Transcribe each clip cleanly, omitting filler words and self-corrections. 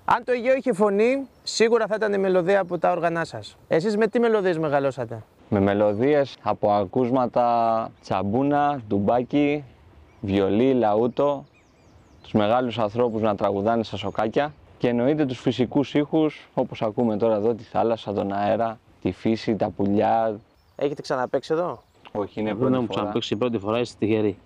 Αν το Αιγαίο είχε φωνή, σίγουρα θα ήταν η μελωδία από τα όργανά σας. Εσείς με τι μελωδίες μεγαλώσατε? Με μελωδίες από ακούσματα τσαμπούνα, ντουμπάκι, βιολί, λαούτο, τους μεγάλους ανθρώπους να τραγουδάνε στα σοκάκια και εννοείται τους φυσικούς ήχους όπως ακούμε τώρα εδώ, τη θάλασσα, τον αέρα, τη φύση, τα πουλιά. Έχετε ξαναπαίξει εδώ? Όχι, είναι Δεν πρώτη έχω φορά. ξαναπαίξει πρώτη φορά, είστε τυχεροί.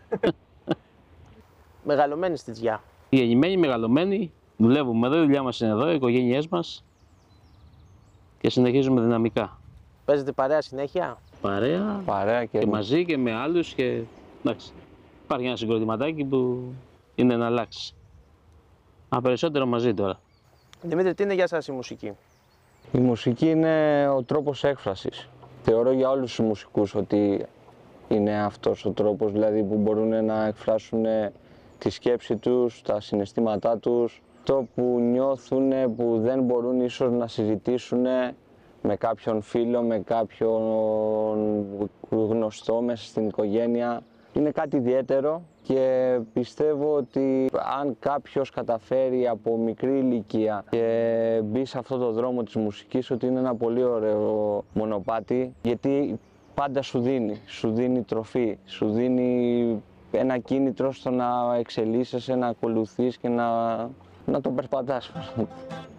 Μεγαλωμένοι στη Τζιά. Γεννημένοι, μεγαλωμένοι, δουλεύουμε εδώ, η δουλειά μας είναι εδώ, οι οικογένειές μας και συνεχίζουμε δυναμικά. Παίζετε παρέα συνέχεια? Παρέα, Παρέα και μαζί και με άλλους και εντάξει. Υπάρχει ένα συγκροτηματάκι που είναι να αλλάξει. Αλλά περισσότερο μαζί τώρα. Δημήτρη, τι είναι για σας η μουσική? Η μουσική είναι ο τρόπος έκφρασης. Θεωρώ για όλους τους μουσικούς ότι είναι αυτός ο τρόπος, δηλαδή που μπορούν να εκφράσουν τη σκέψη τους, τα συναισθήματά τους, το που νιώθουν, που δεν μπορούν ίσως να συζητήσουν με κάποιον φίλο, με κάποιον γνωστό μέσα στην οικογένεια. Είναι κάτι ιδιαίτερο και πιστεύω ότι αν κάποιος καταφέρει από μικρή ηλικία και μπει σε αυτό το δρόμο της μουσικής, ότι είναι ένα πολύ ωραίο μονοπάτι, γιατί πάντα σου δίνει τροφή, σου δίνει ένα κίνητρο στο να εξελίσσεσαι, να ακολουθείς και να το περπατάς.